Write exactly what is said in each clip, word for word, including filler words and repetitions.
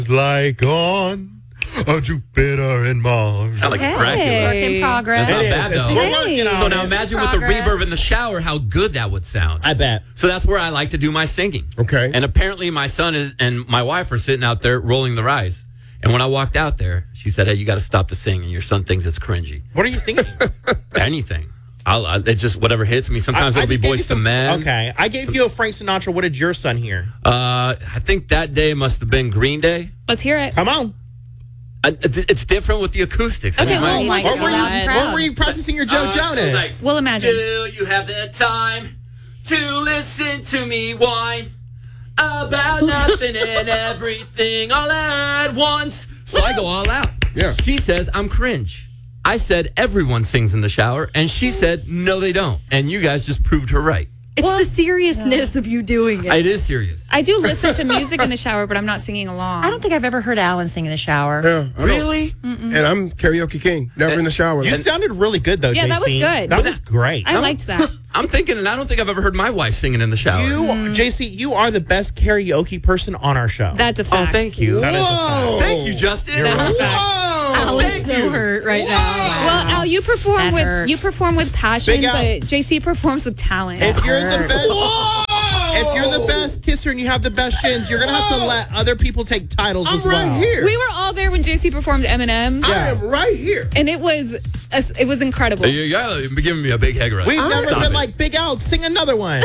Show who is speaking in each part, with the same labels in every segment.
Speaker 1: like on a Jupiter and Mars.
Speaker 2: Sound like
Speaker 3: Hey.
Speaker 2: Dracula.
Speaker 3: Work in progress.
Speaker 2: That's not
Speaker 1: It is.
Speaker 2: bad,
Speaker 1: It's-
Speaker 2: though.
Speaker 1: we're working on
Speaker 2: So
Speaker 1: it.
Speaker 2: now imagine with the
Speaker 3: Progress.
Speaker 2: reverb in the shower how good that would sound.
Speaker 4: I bet.
Speaker 2: So that's where I like to do my singing.
Speaker 1: Okay.
Speaker 2: And apparently my son is and my wife are sitting out there rolling their eyes. And when I walked out there, she said, "Hey, you got to stop the singing. Your son thinks it's cringy."
Speaker 4: What are you singing?
Speaker 2: Anything. I'll, I, it's just whatever hits me. Sometimes
Speaker 4: I- I
Speaker 2: it'll be
Speaker 4: just gave
Speaker 2: Boys
Speaker 4: you
Speaker 2: to
Speaker 4: some-
Speaker 2: Men.
Speaker 4: Okay. I gave you a Frank Sinatra. What did your son hear?
Speaker 2: Uh, I think that day must have been Green Day.
Speaker 3: Let's hear it.
Speaker 4: Come on.
Speaker 2: I, it- it's different with the acoustics. I
Speaker 3: Okay,
Speaker 2: mean,
Speaker 3: well,
Speaker 2: my-
Speaker 3: like-
Speaker 4: What were,
Speaker 3: loud and
Speaker 4: you,
Speaker 3: proud.
Speaker 4: what were you practicing your Joe
Speaker 2: Uh,
Speaker 4: Jonas?
Speaker 2: like,
Speaker 3: We'll imagine.
Speaker 2: Do you have the time to listen to me whine about nothing and everything all at once? So I go all out.
Speaker 1: Yeah.
Speaker 2: She says I'm cringe. I said everyone sings in the shower, and she said no, they don't. And you guys just proved her right.
Speaker 5: It's the seriousness of you doing it.
Speaker 2: It is serious.
Speaker 3: I do listen to music in the shower, but I'm not singing along.
Speaker 5: I don't think I've ever heard Alan sing in the shower.
Speaker 1: Yeah, I don't-
Speaker 2: Really?
Speaker 1: And I'm karaoke king. Never in the shower.
Speaker 4: You sounded really good, though,
Speaker 3: Yeah,
Speaker 4: J C.
Speaker 3: that was good.
Speaker 4: That was great.
Speaker 3: I liked that.
Speaker 2: I'm thinking, and I don't think I've ever heard my wife singing in the shower.
Speaker 4: You, J C, you are the best karaoke person on our show.
Speaker 3: That's a
Speaker 2: oh,
Speaker 3: fact.
Speaker 2: thank you.
Speaker 1: Whoa.
Speaker 2: Thank you, Justin.
Speaker 3: That's a fact.
Speaker 1: Whoa.
Speaker 5: Alan's so hurt right now.
Speaker 3: Well, Al, you perform
Speaker 5: That
Speaker 3: with
Speaker 5: hurts.
Speaker 3: you perform with passion,
Speaker 4: Big Al.
Speaker 3: but J C performs with talent.
Speaker 4: if you're the
Speaker 5: hurts.
Speaker 4: best, if you're the best kisser and you have the best shins, you're gonna have to let other people take titles
Speaker 1: I'm
Speaker 4: as well.
Speaker 1: right here.
Speaker 3: we were all there when J C performed Eminem,
Speaker 1: I am right here.
Speaker 3: and it was it was incredible.
Speaker 2: You gotta be giving me a big head rub.
Speaker 4: We've never
Speaker 2: Stop
Speaker 4: been
Speaker 2: it.
Speaker 4: like Big Al. Sing another one.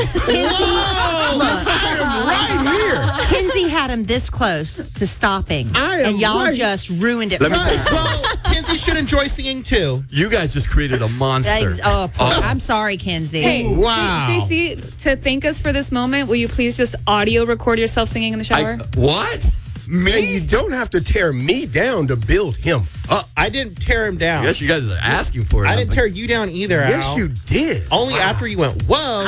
Speaker 1: Whoa. I am right here.
Speaker 5: Kinsey had him this close to stopping,
Speaker 1: I am
Speaker 5: and y'all
Speaker 1: right.
Speaker 5: just ruined it.
Speaker 2: Let me
Speaker 5: for
Speaker 2: tell you
Speaker 5: us.
Speaker 4: Well, Kinsey should enjoy singing too.
Speaker 2: You guys just created a monster.
Speaker 5: Ex- oh, poor- I'm sorry, Kinsey.
Speaker 3: Hey,
Speaker 1: Wow.
Speaker 3: J C, to thank us for this moment, will you please just audio record yourself singing in the
Speaker 2: I,
Speaker 3: shower?
Speaker 2: what? Me?
Speaker 1: And you don't have to tear me down to build him up.
Speaker 4: I didn't tear him down.
Speaker 2: I guess you guys are asking for it.
Speaker 4: I didn't tear you down either,
Speaker 1: Yes,
Speaker 4: Al.
Speaker 1: you did.
Speaker 4: Only after you went, whoa.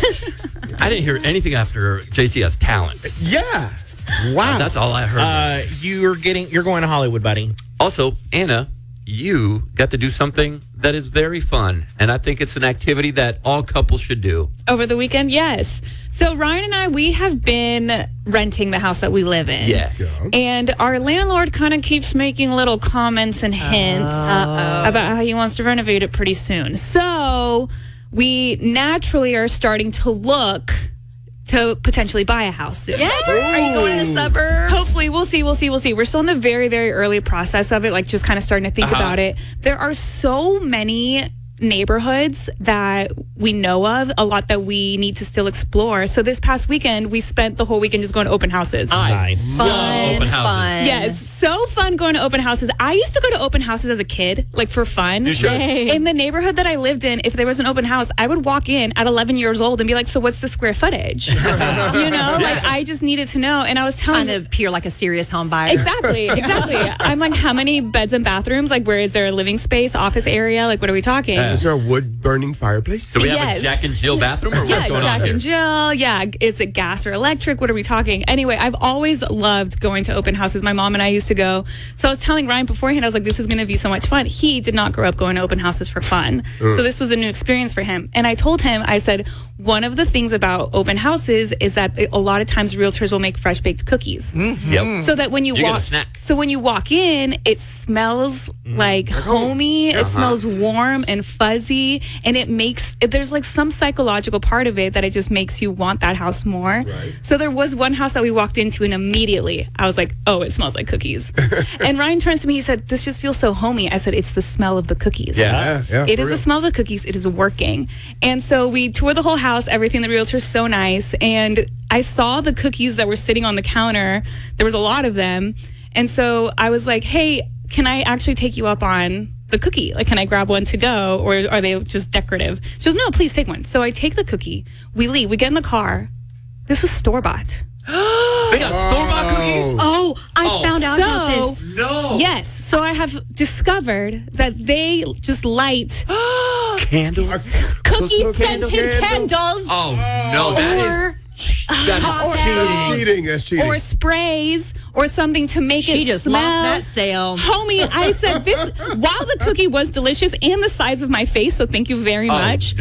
Speaker 2: I didn't hear anything after J C has talent.
Speaker 1: Yeah. Wow.
Speaker 2: That's all I heard.
Speaker 4: Uh, you're getting, you're going to Hollywood, buddy.
Speaker 2: Also, Anna, you got to do something that is very fun, and I think it's an activity that all couples should do.
Speaker 3: Over the weekend, yes. So Ryan and I, we have been renting the house that we live in.
Speaker 2: Yeah.
Speaker 3: And our landlord kind of keeps making little comments and hints about how he wants to renovate it pretty soon. So we naturally are starting to look to potentially buy a house soon.
Speaker 5: Are you going to the suburbs?
Speaker 3: Hopefully, we'll see, we'll see, we'll see. We're still in the very, very early process of it, like just kind of starting to think
Speaker 2: Uh-huh.
Speaker 3: about it. There are so many neighborhoods that we know of, a lot that we need to still explore. So this past weekend, we spent the whole weekend just going to open houses.
Speaker 4: Nice.
Speaker 5: Fun,
Speaker 2: open houses.
Speaker 5: fun.
Speaker 3: Yes, so fun going to open houses. I used to go to open houses as a kid, like for fun.
Speaker 2: You should.
Speaker 3: In the neighborhood that I lived in, if there was an open house, I would walk in at eleven years old and be like, so what's the square footage? you know, like I just needed to know. And I was telling
Speaker 5: Kind of appear like a serious home buyer.
Speaker 3: Exactly, exactly. I'm like, how many beds and bathrooms? Like, where is there a living space, office area? Like, what are we talking?
Speaker 2: Yeah.
Speaker 1: Is there a wood burning fireplace?
Speaker 2: Do we have
Speaker 3: Yes.
Speaker 2: a Jack and Jill bathroom, or what's
Speaker 3: Yeah,
Speaker 2: going
Speaker 3: Jack
Speaker 2: on here?
Speaker 3: and Jill. Yeah, is it gas or electric? What are we talking? Anyway, I've always loved going to open houses. My mom and I used to go. So I was telling Ryan beforehand, I was like, this is going to be so much fun. He did not grow up going to open houses for fun. So this was a new experience for him. And I told him, I said, one of the things about open houses is that a lot of times realtors will make fresh baked cookies.
Speaker 2: Yep.
Speaker 3: So that when you,
Speaker 2: You get a
Speaker 3: walk,
Speaker 2: snack.
Speaker 3: so when you walk in, it smells like homey. It smells warm and fuzzy, and it makes there's like some psychological part of it that it just makes you want that house more.
Speaker 1: Right.
Speaker 3: So there was one house that we walked into, and immediately I was like, "Oh, it smells like cookies." And Ryan turns to me, he said, "This just feels so homey." I said, "It's the smell of the cookies."
Speaker 2: Yeah.
Speaker 1: Yeah, yeah.
Speaker 3: It
Speaker 1: for
Speaker 3: is the
Speaker 1: real.
Speaker 3: smell of the cookies. It is working. And so we toured the whole house, everything. The realtor's so nice. And I saw the cookies that were sitting on the counter. There was a lot of them. And so I was like, hey, can I actually take you up on the cookie? Like, can I grab one to go? Or are they just decorative? She goes, no, please take one. So I take the cookie. We leave. We get in the car. This was store-bought.
Speaker 2: They got store-bought cookies?
Speaker 5: Oh, I
Speaker 2: Oh.
Speaker 5: found out about
Speaker 3: So-
Speaker 5: this.
Speaker 2: No.
Speaker 3: Yes. So I have discovered that they just light
Speaker 2: Candles?
Speaker 3: cookie-scented
Speaker 1: candle.
Speaker 3: candles.
Speaker 2: Oh, no. That
Speaker 5: Or-
Speaker 2: is... That's
Speaker 3: Or-
Speaker 2: cheating.
Speaker 1: Cheating. That's cheating.
Speaker 3: or sprays or something to make
Speaker 5: She
Speaker 3: it
Speaker 5: just
Speaker 3: smell.
Speaker 5: lost that sale.
Speaker 3: Homie, I said this while the cookie was delicious and the size of my face, so thank you very
Speaker 2: Oh,
Speaker 3: much.
Speaker 2: no.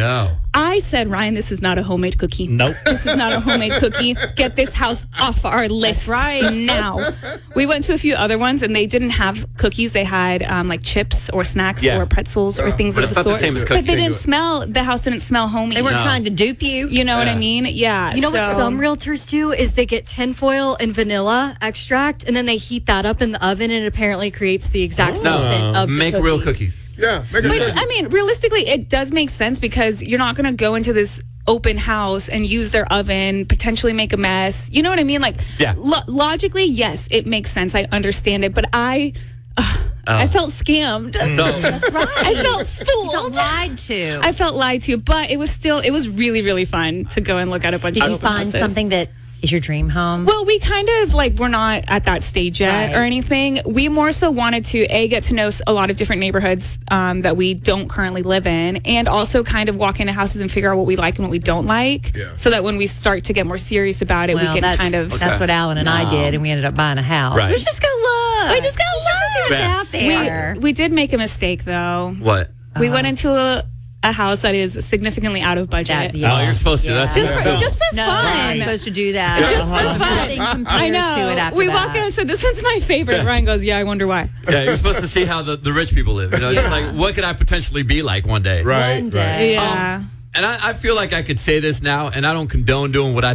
Speaker 3: I said, Ryan, this is not a homemade cookie.
Speaker 6: Nope.
Speaker 3: This is not a homemade cookie. Get this house off our list
Speaker 5: right.
Speaker 3: now. We went to a few other ones, and they didn't have cookies. They had um, like chips or snacks
Speaker 2: Yeah.
Speaker 3: or pretzels or things
Speaker 2: But
Speaker 3: of
Speaker 2: it's
Speaker 3: the
Speaker 2: not the
Speaker 3: sort.
Speaker 2: same as
Speaker 3: But
Speaker 2: cookies.
Speaker 3: they
Speaker 2: Can't
Speaker 3: didn't
Speaker 2: do it.
Speaker 3: smell. The house didn't smell homey.
Speaker 5: They weren't
Speaker 2: No.
Speaker 5: trying to dupe you.
Speaker 3: You know what I
Speaker 2: Yeah.
Speaker 3: mean? Yeah.
Speaker 7: You know what
Speaker 3: so-
Speaker 7: some realtors do is they get tinfoil and vanilla extract, and then they heat that up in the oven, and it apparently creates the exact same
Speaker 2: No,
Speaker 7: scent of the
Speaker 2: make
Speaker 7: cookie.
Speaker 2: real cookies.
Speaker 1: Yeah, make it
Speaker 3: Which,
Speaker 1: good.
Speaker 3: I mean, realistically, it does make sense because you're not going to go into this open house and use their oven, potentially make a mess. You know what I mean? Like,
Speaker 2: Yeah.
Speaker 3: lo- logically, yes, it makes sense. I understand it. But I, ugh, I felt scammed.
Speaker 2: So,
Speaker 3: I felt
Speaker 5: You got
Speaker 3: fooled.
Speaker 5: lied to.
Speaker 3: I felt lied to, but it was still, it was really, really fun to go and look at a bunch
Speaker 5: Did
Speaker 3: of
Speaker 5: you
Speaker 3: open
Speaker 5: find
Speaker 3: houses.
Speaker 5: something that is your dream home?
Speaker 3: Well, we kind of like we're not at that stage yet
Speaker 5: Right.
Speaker 3: or anything. We more so wanted to a get to know s- a lot of different neighborhoods um, that we don't currently live in, and also kind of walk into houses and figure out what we like and what we don't like,
Speaker 1: Yeah.
Speaker 3: so that when we start to get more serious about it,
Speaker 5: Well,
Speaker 3: we can
Speaker 5: that-
Speaker 3: kind of.
Speaker 5: That's what Alan and I
Speaker 3: No.
Speaker 5: did, and we ended up buying a house.
Speaker 2: Right.
Speaker 5: Let's just go look.
Speaker 3: We just go
Speaker 5: Let's just see what's
Speaker 2: look.
Speaker 5: out there.
Speaker 3: We, we did make a mistake though.
Speaker 2: what?
Speaker 3: We went into a, a house that is significantly out of budget.
Speaker 5: That- yeah.
Speaker 2: Oh, you're supposed to. That's
Speaker 3: Just for,
Speaker 1: No.
Speaker 3: just for
Speaker 5: No,
Speaker 3: fun.
Speaker 5: we're not supposed to do that.
Speaker 3: Just for
Speaker 5: Uh-huh.
Speaker 3: fun.
Speaker 5: Nothing compares
Speaker 3: I know.
Speaker 5: To it after
Speaker 3: we
Speaker 5: that.
Speaker 3: walked in and said, "This one's my favorite." Ryan goes, "Yeah, I wonder why."
Speaker 2: Yeah, you're supposed to see how the, the rich people live. You know, just
Speaker 3: Yeah.
Speaker 2: like, what could I potentially be like one day?
Speaker 1: Right,
Speaker 5: One
Speaker 1: right.
Speaker 5: day.
Speaker 3: Yeah.
Speaker 2: And I, I feel like I could say this now, and I don't condone doing what I